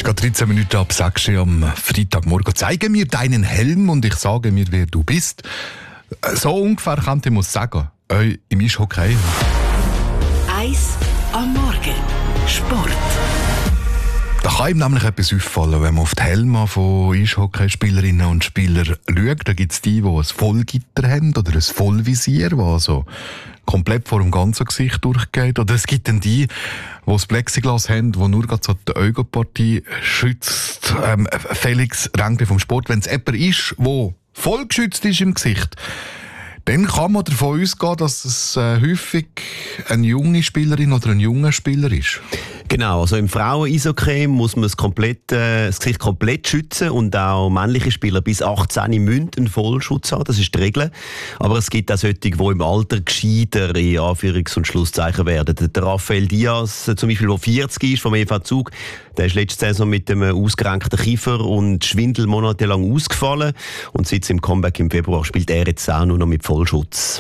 ist gerade 13 Minuten ab 6 Uhr am Freitagmorgen. Zeige mir deinen Helm und ich sage mir, wer du bist. So ungefähr könnte ich sagen. Im Eishockey. 1 am Morgen. Sport. Da kann ihm nämlich etwas auffallen, wenn man auf die Helme von Eishockeyspielerinnen und Spielern schaut. Da gibt es die ein Vollgitter haben oder ein Vollvisier, das also komplett vor dem ganzen Gesicht durchgeht. Oder es gibt dann die das Plexiglas haben, das nur gerade so die Augenpartie schützt. Felix Rengli vom Sport. Wenn es jemand ist, der voll geschützt ist im Gesicht, dann kann man davon ausgehen, dass es häufig eine junge Spielerin oder ein junger Spieler ist. Genau, also im Frauen-Eishockey muss man das Gesicht komplett schützen und auch männliche Spieler bis 18 müssen einen Vollschutz haben, das ist die Regel. Aber es gibt auch solche, die im Alter gescheiter in Anführungs- und Schlusszeichen werden. Der Rafael Diaz zum Beispiel, der 40 ist, vom EV Zug, der ist letzte Saison mit einem ausgerenkten Kiefer und Schwindel monatelang ausgefallen und seit seinem Comeback im Februar spielt er jetzt auch nur noch mit Vollschutz.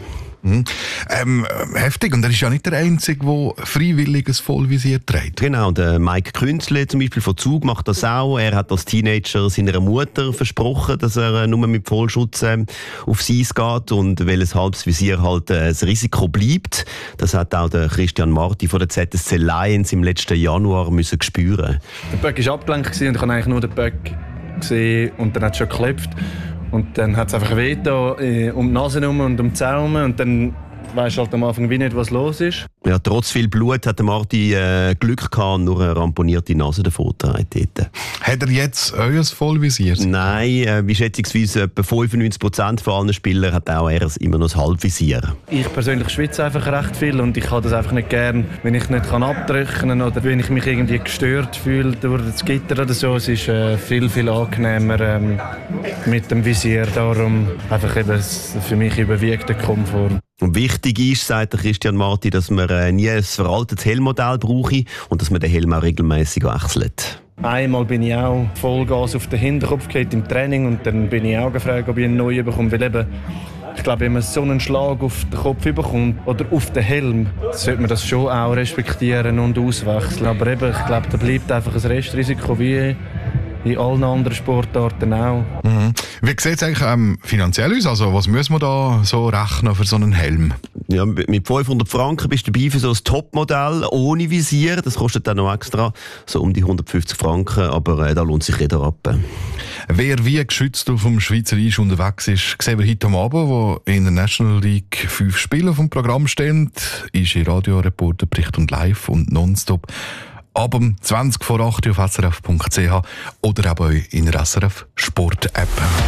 Heftig. Und er ist ja nicht der Einzige, der freiwillig ein Vollvisier trägt. Genau, der Mike Künzle zum Beispiel von Zug macht das auch. Er hat als Teenager seiner Mutter versprochen, dass er nur mit Vollschutz aufs Eis geht und weil ein halbes Visier halt ein Risiko bleibt. Das hat auch der Christian Marti von der ZSC Lions im letzten Januar müssen spüren. Der Böck war abgelenkt und ich habe eigentlich nur den Böck gesehen und dann hat es schon geklopft. Und dann hat es einfach weh da, um die Nase herum und um die Zähne herum. Und dann weisst du halt am Anfang wie nicht, was los ist. Ja, trotz viel Blut hat der Marti Glück gehabt und nur eine ramponierte Nase davon getragen. Hat er jetzt euer Vollvisier? Nein, wie schätzungsweise etwa 95% von allen Spielern hat auch er immer noch das Halbvisier. Ich persönlich schwitze einfach recht viel und ich habe das einfach nicht gern, wenn ich nicht abdrücken kann oder wenn ich mich irgendwie gestört fühle durch das Gitter oder so. Es ist viel, viel angenehmer mit dem Visier. Darum einfach eben für mich überwiegt der Komfort. Und wichtig ist, sagt der Christian Marti, dass man nie ein veraltetes Helmmodell brauche und dass man den Helm auch regelmäßig wechselt. Einmal bin ich auch Vollgas auf den Hinterkopf gehabt im Training und dann bin ich auch gefragt, ob ich einen neuen bekomme. Weil eben, ich glaube, wenn man so einen Schlag auf den Kopf bekommt oder auf den Helm, sollte man das schon auch respektieren und auswechseln. Aber eben, ich glaube, da bleibt einfach ein Restrisiko wie in allen anderen Sportarten auch. Mhm. Wie sieht es eigentlich finanziell aus? Also, was müssen wir da so rechnen für so einen Helm? Ja, mit 500 Franken bist du dabei für so ein Topmodell ohne Visier. Das kostet dann noch extra so um die 150 Franken, aber da lohnt sich jeder ab. Wer wie geschützt auf dem Schweizer Eis unterwegs ist, sehen wir heute am Abend, wo in der National League 5 Spiele vom Programm stehen. Ist in Radioreporter, Bericht und Live und Nonstop. Ab 20 vor 8 auf srf.ch oder eben in der SRF Sport App.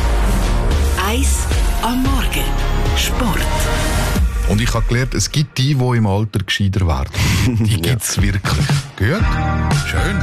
1 am Morgen. Sport. Und ich habe gelernt, es gibt die im Alter gescheiter werden. Die gibt es wirklich. Gut? Schön.